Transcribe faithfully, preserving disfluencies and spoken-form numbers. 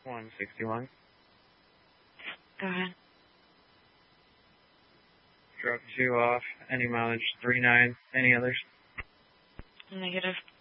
one sixty-one. Go ahead. Drop two off. Any mileage? three nine. Any others? Negative.